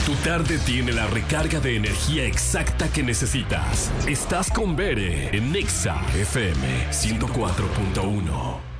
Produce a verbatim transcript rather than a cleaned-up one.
Tu tarde tiene la recarga de energía exacta que necesitas. Estás con Bere en Nexa F M ciento cuatro punto uno.